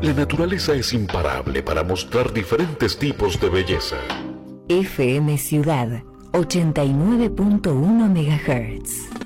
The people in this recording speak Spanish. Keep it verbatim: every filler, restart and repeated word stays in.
La naturaleza es imparable para mostrar diferentes tipos de belleza. F M Ciudad ochenta y nueve punto uno megahertz.